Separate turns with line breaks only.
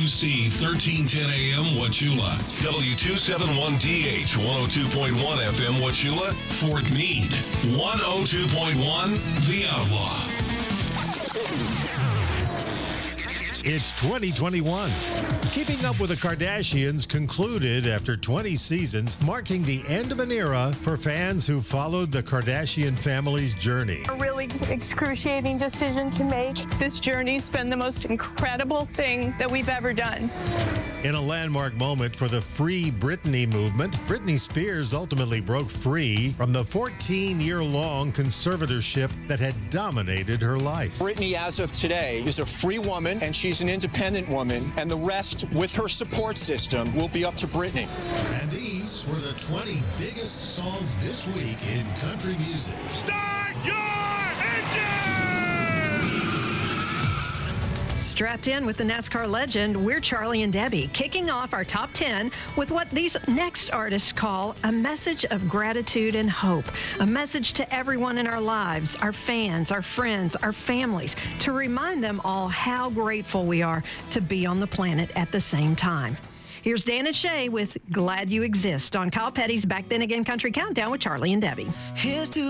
WQC 1310 AM Wauchula, W271DH 102.1 FM Wauchula, Fort Meade 102.1 The Outlaw.
It's 2021. Keeping Up with the Kardashians concluded after 20 seasons, marking the end of an era for fans who followed the Kardashian family's journey.
A really excruciating decision to make. This journey's been the most incredible thing that we've ever done.
In a landmark moment for the Free Britney movement, Britney Spears ultimately broke free from the 14-year-long conservatorship that had dominated her life.
Britney, as of today, is a free woman, and she's an independent woman, and the rest, with her support system, will be up to Britney.
And these were the 20 biggest songs this week in country music.
Start your engine!
Strapped in with the NASCAR legend, we're Charlie and Debbie, kicking off our top 10 with what these next artists call a message of gratitude and hope. A message to everyone in our lives, our fans, our friends, our families, to remind them all how grateful we are to be on the planet at the same time. Here's Dan and Shay with Glad You Exist on Kyle Petty's Back Then Again Country Countdown with Charlie and Debbie.
Here's to